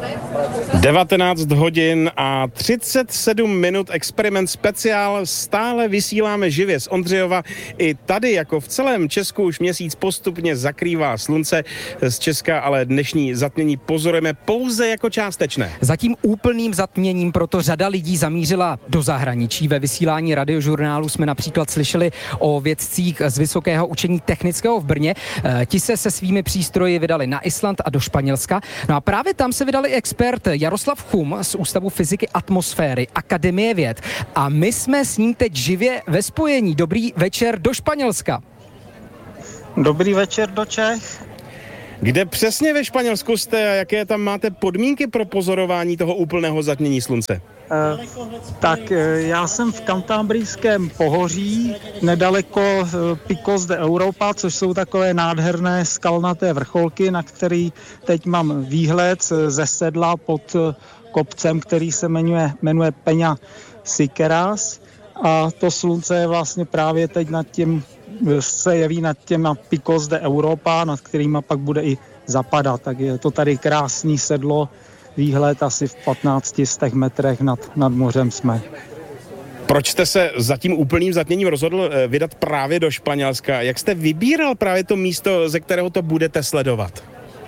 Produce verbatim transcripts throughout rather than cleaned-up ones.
devatenáct hodin a třicet sedm minut, experiment speciál, stále vysíláme živě z Ondřejova. I tady, jako v celém Česku, už měsíc postupně zakrývá slunce. Z Česka ale dnešní zatmění pozorujeme pouze jako částečné. Zatím úplným zatměním proto řada lidí zamířila do zahraničí. Ve vysílání radiožurnálu jsme například slyšeli o vědcích z Vysokého učení technického v Brně. Ti se se svými přístroji vydali na Island a do Španělska. No a právě tam se vydali expert Jaroslav Chum z Ústavu fyziky atmosféry Akademie věd. A my jsme s ním teď živě ve spojení. Dobrý večer do Španělska. Dobrý večer do Čech. Kde přesně ve Španělsku jste a jaké tam máte podmínky pro pozorování toho úplného zatmění slunce? Eh, tak eh, já jsem v Kantábrijském pohoří, nedaleko eh, Picos de Europa, což jsou takové nádherné skalnaté vrcholky, na který teď mám výhled ze sedla pod eh, kopcem, který se jmenuje, jmenuje Peña Siqueras. A to slunce je vlastně právě teď nad tím, se jeví nad těma Picos de Europa, nad kterýma pak bude i zapadat. Tak je to tady krásný sedlo, výhled asi v patnácti stech metrech nad, nad mořem jsme. Proč jste se za tím úplným zatměním rozhodl vydat právě do Španělska? Jak jste vybíral právě to místo, ze kterého to budete sledovat?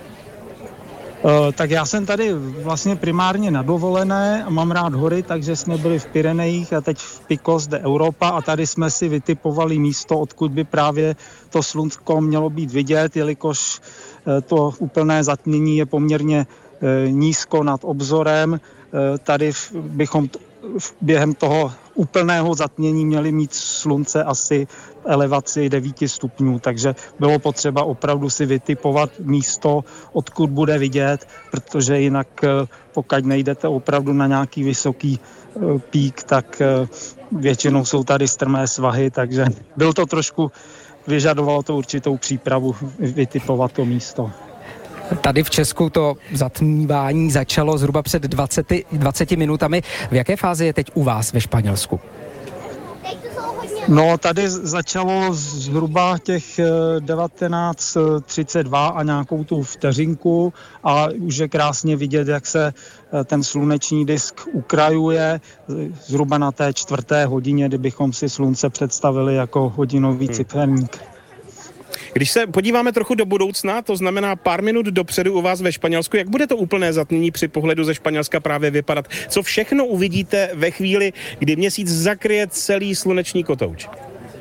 Uh, tak já jsem tady vlastně primárně na dovolené a mám rád hory, takže jsme byli v Pyrenejích a teď v Picos de Europa a tady jsme si vytipovali místo, odkud by právě to slunsko mělo být vidět, jelikož uh, to úplné zatmění je poměrně uh, nízko nad obzorem. Uh, tady v, bychom t- v, během toho úplného zatmění měli mít slunce asi elevaci devět stupňů, takže bylo potřeba opravdu si vytipovat místo, odkud bude vidět, protože jinak pokud nejdete opravdu na nějaký vysoký pík, tak většinou jsou tady strmé svahy, takže byl to trošku, vyžadovalo to určitou přípravu vytipovat to místo. Tady v Česku to zatmívání začalo zhruba před dvaceti, dvaceti minutami. V jaké fázi je teď u vás ve Španělsku? No, tady začalo zhruba těch devatenáct třicet dva a nějakou tu vteřinku a už je krásně vidět, jak se ten sluneční disk ukrajuje zhruba na té čtvrté hodině, kdybychom si slunce představili jako hodinový ciferník. Když se podíváme trochu do budoucna, to znamená pár minut dopředu u vás ve Španělsku, jak bude to úplné zatmění při pohledu ze Španělska právě vypadat? Co všechno uvidíte ve chvíli, kdy měsíc zakryje celý sluneční kotouč?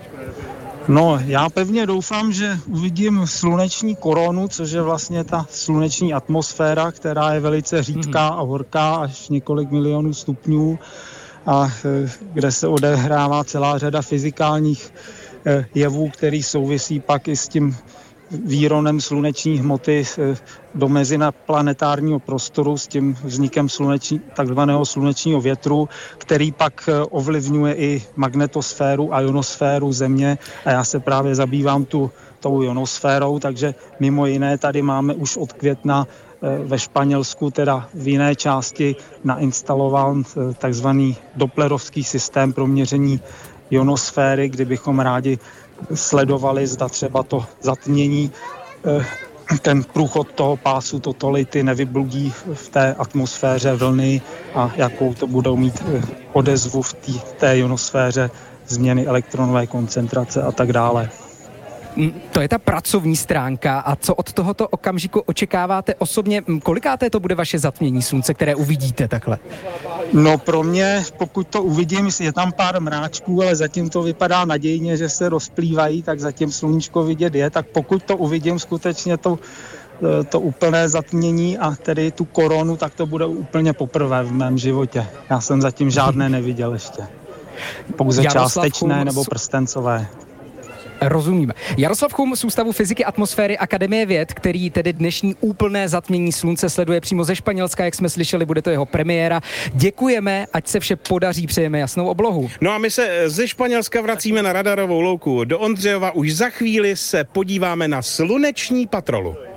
No, já pevně doufám, že uvidím sluneční koronu, což je vlastně ta sluneční atmosféra, která je velice řídká a horká, až několik milionů stupňů, a kde se odehrává celá řada fyzikálních jevů, který souvisí pak i s tím výronem sluneční hmoty do mezinaplanetárního prostoru, s tím vznikem sluneční, takzvaného slunečního větru, který pak ovlivňuje i magnetosféru a ionosféru Země. A já se právě zabývám tu, tou ionosférou, takže mimo jiné tady máme už od května ve Španělsku, teda v jiné části, nainstalován takzvaný doplerovský systém pro měření ionosféry, kdybychom rádi sledovali, zda třeba to zatmění, ten průchod toho pásu totality nevybludí v té atmosféře vlny a jakou to budou mít odezvu v tý, té ionosféře, změny elektronové koncentrace a tak dále. To je ta pracovní stránka. A co od tohoto okamžiku očekáváte osobně? Kolikáté to bude vaše zatmění slunce, které uvidíte takhle? No pro mě, pokud to uvidím, je tam pár mráčků, ale zatím to vypadá nadějně, že se rozplývají, tak zatím sluníčko vidět je. Tak pokud to uvidím skutečně to, to úplné zatmění a tedy tu koronu, tak to bude úplně poprvé v mém životě. Já jsem zatím žádné neviděl ještě. Pouze Jaroslav částečné Chum, nebo prstencové. Rozumím. Jaroslav Chum z Ústavu fyziky atmosféry Akademie věd, který tedy dnešní úplné zatmění slunce sleduje přímo ze Španělska, jak jsme slyšeli, bude to jeho premiéra. Děkujeme, ať se vše podaří, přejeme jasnou oblohu. No a my se ze Španělska vracíme na radarovou louku do Ondřejova. Už za chvíli se podíváme na sluneční patrolu.